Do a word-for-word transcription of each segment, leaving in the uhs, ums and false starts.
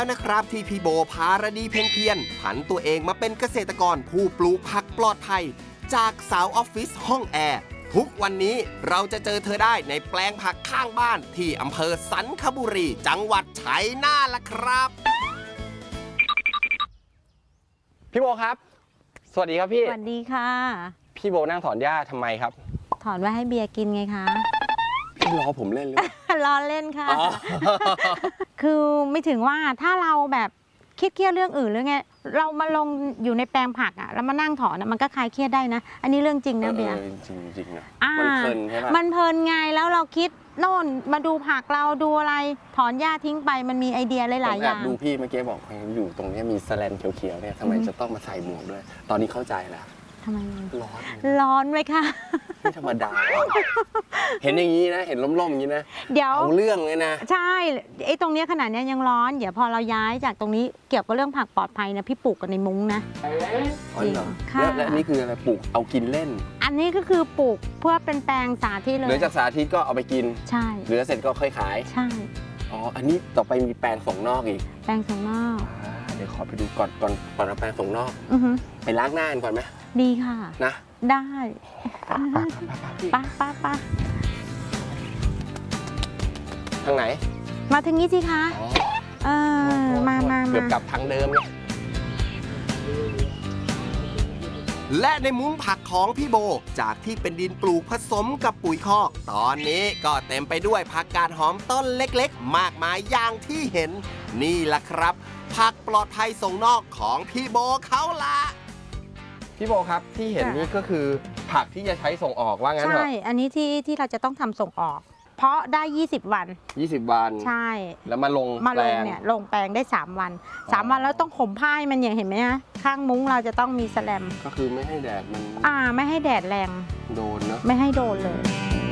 แล้วนะครับที่พี่โบภารดีเพ็งเพียรผันตัวเองมาเป็นเกษตรกรผู้ปลูกผักปลอดภัยจากสาวออฟฟิศห้องแอร์ทุกวันนี้เราจะเจอเธอได้ในแปลงผักข้างบ้านที่อำเภอสันคบุรีจังหวัดชัยนาทละครับพี่โบครับสวัสดีครับพี่สวัสดีค่ะพี่โบนั่งถอนหญ้าทำไมครับถอนไว้ให้เบียร์กินไงคะพี่ล้อผมเล่นหรือล้อเล่นค่ะ คือไม่ถึงว่าถ้าเราแบบคิดเครียดเรื่องอื่นหรือไงเรามาลงอยู่ในแปลงผักอ่ะแล้วมานั่งถอนมันก็คลายเครียดได้นะอันนี้เรื่องจริงนะเบียร์จริงจริงนะมันเพลินใช่ไหมมันเพลินไงแล้วเราคิดโน่นมาดูผักเราดูอะไรถอนหญ้าทิ้งไปมันมีไอเดียหลายๆอย่างดูพี่เมื่อกี้บอกอยู่ตรงนี้มีแสแลนเขียวๆเนี่ยทำไมจะต้องมาใส่หมวกด้วยตอนนี้เข้าใจแล้วทำไมร้อนร้อนไหมคะไม่ธรรมดาเห็นอย่างนี้นะเห็นล่มๆอย่างนี้นะเดี๋ยวเอาเรื่องเลยนะใช่ไอ้ตรงนี้ขนาดนี้ยังร้อนเดี๋ยวพอเราย้ายจากตรงนี้เกี่ยวกับเรื่องผักปลอดภัยนะพี่ปลูกกันในมุ้งนะจริงค่ะและนี่คืออะไรปลูกเอากินเล่นอันนี้ก็คือปลูกเพื่อเป็นแปลงสาธิตเลยเหลือจากสาธิตก็เอาไปกินใช่เหลือเสร็จก็ค่อยขายใช่อ๋ออันนี้ต่อไปมีแปลงส่งนอกอีกแปลงส่งนอกเดี๋ยวขอไปดูก่อนก่อนก่อนเอาแปลงส่งนอกไปล้างหน้าก่อนไหมดีค่ะนะได้ป้าป้าป้าทางไหนมาทางนี้สิคะเออมามาเกือบกลับทางเดิมเนี่ยและในมุ้งผักของพี่โบจากที่เป็นดินปลูกผสมกับปุ๋ยคอกตอนนี้ก็เต็มไปด้วยผักกาดหอมต้นเล็กๆมากมายอย่างที่เห็นนี่แหละครับผักปลอดภัยส่งนอกของพี่โบเขาละพี่โบครับที่เห็นนี่ก็คือผักที่จะใช้ส่งออกว่างั้นเหรอใช่อันนี้ที่ที่เราจะต้องทำส่งออกเพราะได้ยี่สิบวันยี่สิบวันใช่แล้วมาลงมาลงเนี่ยลงแปลงได้สามวันสามวันแล้วต้องข่มผ้ามันอย่างเห็นไหมฮะข้างมุ้งเราจะต้องมีแสลมก็คือไม่ให้แดดมันอ่าไม่ให้แดดแรงโดนเนอะไม่ให้โดนเลย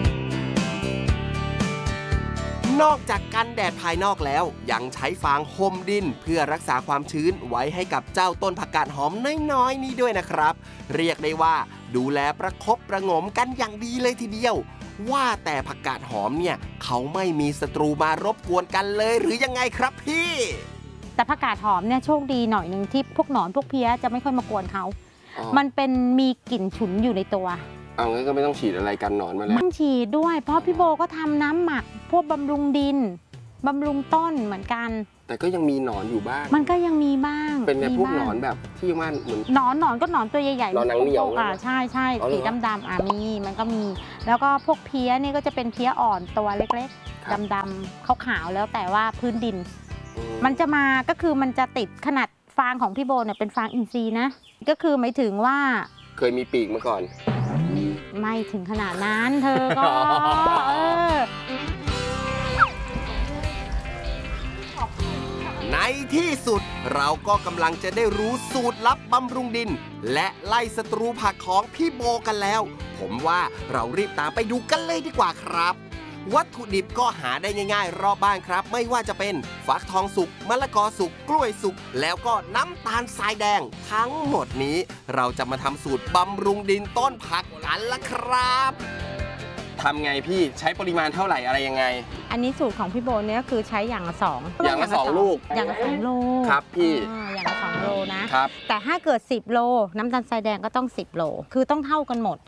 นอกจากกันแดดภายนอกแล้วยังใช้ฟางห่มดินเพื่อรักษาความชื้นไว้ให้กับเจ้าต้นผักกาดหอมน้อยๆนี้ด้วยนะครับเรียกได้ว่าดูแลประคบประงมกันอย่างดีเลยทีเดียวว่าแต่ผักกาดหอมเนี่ยเขาไม่มีศัตรูมารบกวนกันเลยหรือยังไงครับพี่แต่ผักกาดหอมเนี่ยโชคดีหน่อยหนึ่งที่พวกหนอนพวกเพี้ยจะไม่ค่อยมากวนเขามันเป็นมีกลิ่นฉุนอยู่ในตัวเอางั้นก็ไม่ต้องฉีดอะไรกันหนอนมาแล้วต้องฉีดด้วยเพราะพี่โบก็ทำน้ำหมักพวกบำรุงดินบำรุงต้นเหมือนกันแต่ก็ยังมีหนอนอยู่บ้างมันก็ยังมีบ้างเป็นแบบพวกหนอนแบบที่มันเหมือนหนอนหนอนก็หนอนตัวใหญ่ๆหนอนหนังเหนียวอ่ะใช่ใช่สีดำๆอ่ะมีมันก็มีแล้วก็พวกเพี้ยนี่ก็จะเป็นเพี้ยอ่อนตัวเล็กๆดำๆขาวๆแล้วแต่ว่าพื้นดินมันจะมาก็คือมันจะติดขนาดฟางของพี่โบเนี่ยเป็นฟางอินทรีย์นะก็คือหมายถึงว่าเคยมีปีกมาก่อนไม่ถึงขนาดนั้นเธอก็เออในที่สุดเราก็กำลังจะได้รู้สูตรลับบำรุงดินและไล่ศัตรูผักของพี่โบกันแล้วผมว่าเรารีบตามไปดูกันเลยดีกว่าครับวัตถุดิบก็หาได้ง่ายๆรอบบ้านครับไม่ว่าจะเป็นฟักทองสุกมะละกอสุกกล้วยสุกแล้วก็น้ำตาลทรายแดงทั้งหมดนี้เราจะมาทำสูตรบำรุงดินต้นผักกันละครับทำไงพี่ใช้ปริมาณเท่าไหร่อะไรยังไงอันนี้สูตรของพี่โบเนี่ยคือใช้อย่างละสองอย่างละสองลูกอย่างละสองโลครับพี่อย่างละสองโลนะครับแต่ถ้าเกิดสิบโลน้ำตาลทรายแดงก็ต้องสิบโลคือต้องเท่ากันหมด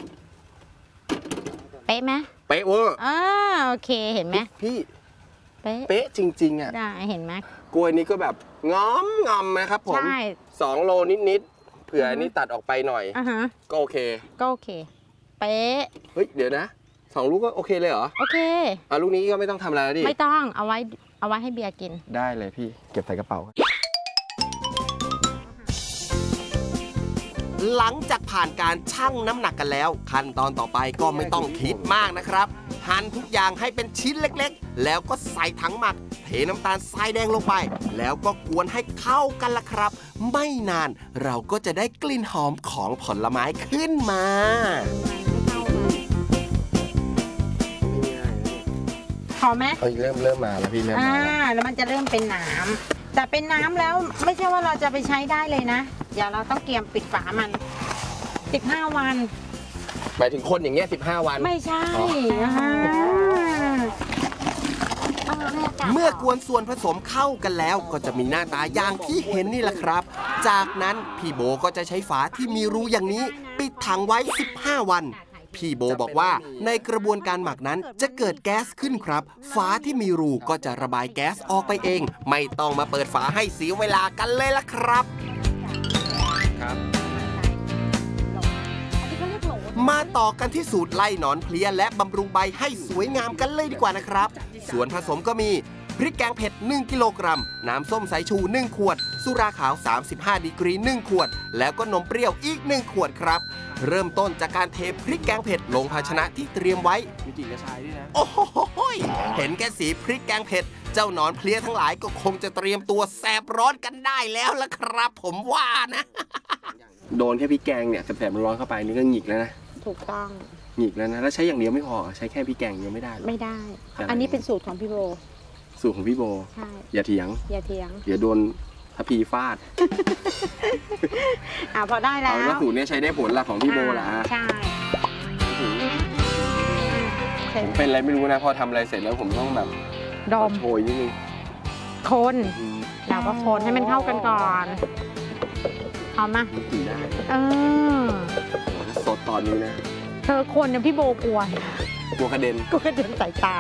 เป๊ะไหมเป๊ะเวอร์อ่าโอเคเห็นไหมพี่เป๊ะเป๊ะจริงๆอ่ะได้เห็นไหมกล้วยนี้ก็แบบงอมงอมนะครับผมใช่สองโลนิดๆเผื่ออันนี้ตัดออกไปหน่อยอ่าฮะก็โอเคก็โอเคเป๊ะเฮ้ยเดี๋ยวนะสองลูกก็โอเคเลยเหรอโอเคอ่ะลูกนี้ก็ไม่ต้องทำอะไรแล้วดิไม่ต้องเอาไว้เอาไว้ให้เบียร์กินได้เลยพี่เก็บใส่กระเป๋าหลังจากผ่านการชั่งน้ำหนักกันแล้วขั้นตอนต่อไปก็ไม่ต้องคิดมากนะครับหั่นทุกอย่างให้เป็นชิ้นเล็กๆแล้วก็ใส่ถังหมักเทน้ำตาลทรายแดงลงไปแล้วก็กวนให้เข้ากันละครับไม่นานเราก็จะได้กลิ่นหอมของผลไม้ขึ้นมาหอมไหมเอ้ยเริ่มเริ่มมาแล้วพี่เริ่มมาแล้วมันจะเริ่มเป็นน้ำแต่เป็นน้ำแล้วไม่ใช่ว่าเราจะไปใช้ได้เลยนะเดี๋ยวเราต้องเตรียมปิดฝามันสิบห้าวันหมายถึงคนอย่างเงี้ยสิบห้าวันไม่ใช่เมื่อกวนส่วนผสมเข้ากันแล้วก็จะมีหน้าตาอย่างที่เห็นนี่แหละครับ จากนั้นพี่โบก็จะใช้ฝาที่มีรูอย่างนี้ปิดถังไว้สิบห้าวันพี่โบบอกว่าในกระบวนการหมักนั้นจะเกิดแก๊สขึ้นครับฝาที่มีรูก็จะระบายแก๊สออกไปเอง ไม่ต้องมาเปิดฝาให้เสียเวลากันเลยล่ะครับครับมาต่อกันที่สูตรไล่หนอนเพลี้ยและบำรุงใบให้สวยงามกันเลยดีกว่านะครับ ส่วนผสมก็มีพริกแกงเผ็ดหนึ่งกิโลกรัมน้ำส้มสายชูหนึ่งขวดสุราขาวสามสิบห้าดีกรีหนึ่งขวดแล้วก็นมเปรี้ยวอีกหนึ่งขวดครับเริ่มต้นจากการเทพริกแกงเผ็ดลงภาชนะที่เตรียมไว้มีกลิ่นกระชายด้วยนะโอ้โหเห็นแค่สีพริกแกงเผ็ดเจ้าหนอนเพลี้ยทั้งหลายก็คงจะเตรียมตัวแสบร้อนกันได้แล้วล่ะครับ ผมว่านะโดนแค่พริกแกงเนี่ยแสบๆร้อนเข้าไปนี่ก็หงิกแล้วนะถูกต้องหงิกแล้วนะแล้วใช้อย่างเดียวไม่พอใช้แค่พริกแกงเดียวไม่ได้หรอไม่ได้ใช่อันนี้เป็นสูตรของพี่โบสูตรของพี่โบใช่อย่าเถียงอย่าเถียงเดี๋ยวโดนทัพพีฟาดอ่าพอได้แล้วเอาว่าสูตรเนี้ยใช้ได้ผลละของพี่โบละอ่าใช่ผมเป็นอะไรไม่รู้นะพอทำอะไรเสร็จแล้วผมต้องแบบดมโชยนิดนึงคนอืมเราก็คนให้มันเข้ากันก่อนเอามากลิ่นได้เออสดตอนนี้นะเธอคนเนี่ยพี่โบกลัวกลัวกระเด็นก็กระเด็นสายตา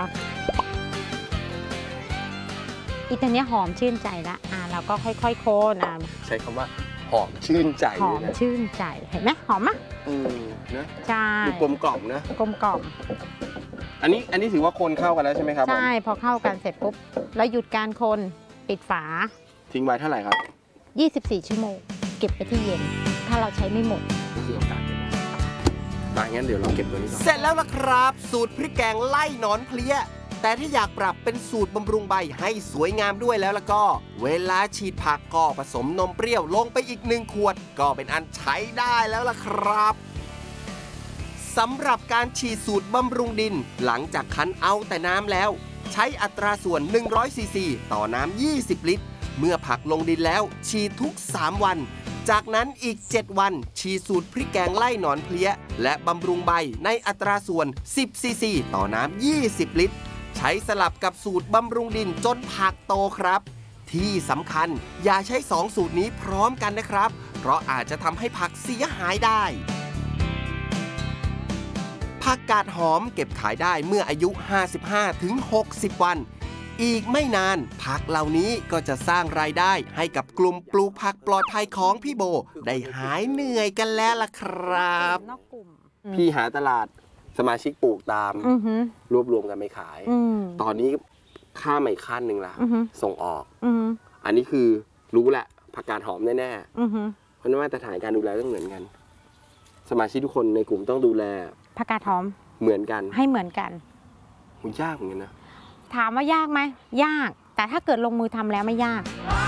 อีตัวเนี้ยหอมชื่นใจละอ่าเราก็ค่อยๆโคนอ่ะใช้คำว่าหอมชื่นใจหอเลมยนะชื่นใจเห็นไหมหอมมะอืมนะใช่ดูกลมกล่อมนะกลมกล่อมอันนี้อันนี้ถือว่าคนเข้ากันแล้วใช่ไหมครับผมใช่พอเข้ากันเสร็จปุ๊บแล้วหยุดการคนปิดฝาทิ้งไว้เท่าไหร่ครับยี่สิบสี่ ชั่วโมง เก็บไปที่เย็น ถ้าเราใช้ไม่หมดก็คือโอกาสเก็บไว้มางั้นเดี๋ยวเราเก็บตัวนี้ก่อนเสร็จแล้วล่ะครับ สูตรพริกแกงไล่หนอนเพลี้ย แต่ถ้าอยากปรับเป็นสูตรบำรุงใบให้สวยงามด้วยแล้วแล้วก็ เวลาฉีดผักก็ผสมนมเปรี้ยวลงไปอีกหนึ่งขวด ก็เป็นอันใช้ได้แล้วล่ะครับสำหรับการฉีดสูตรบำรุงดิน หลังจากคั้นเอาแต่น้ำแล้ว ใช้อัตราส่วนหนึ่งร้อยซีซีต่อน้ำยี่สิบลิตร เมื่อผักลงดินแล้วฉีดทุกสามวัน จากนั้นอีกเจ็ดวันฉีดสูตรพริกแกงไล่หนอนเพลี้ย และบำรุงใบในอัตราส่วนสิบซีซีต่อน้ำยี่สิบลิตร ใช้สลับกับสูตรบำรุงดินจนผักโตครับ ที่สำคัญอย่าใช้สองสูตรนี้พร้อมกันนะครับ เพราะอาจจะทำให้ผักเสียหายได้ ผักกาดหอมเก็บขายได้เมื่ออายุ ห้าสิบห้าถึงหกสิบ วัน อีกไม่นานผักเหล่านี้ก็จะสร้างรายได้ให้กับกลุ่มปลูกผักปลอดภัยของพี่โบ ได้หายเหนื่อยกันแล้วล่ะครับนอกกลุ่มพี่หาตลาดสมาชิกปลูกตามอือหือรวบรวมกันไปขายอืมตอนนี้ข้ามมาอีกขั้นหนึ่งละอือฮึส่งออกอือหืออันนี้คือรู้แหละผักกาดหอมแน่อือหือๆเพราะมาตรฐานการดูแลต้องเหมือนกัน สมาชิกทุกคนในกลุ่มต้องดูแลผักกาดหอมเหมือนกันให้เหมือนกันมันยากเหมือนกันนะถามว่ายากไหมยาก แต่ถ้าเกิดลงมือทำแล้วไม่ยากอ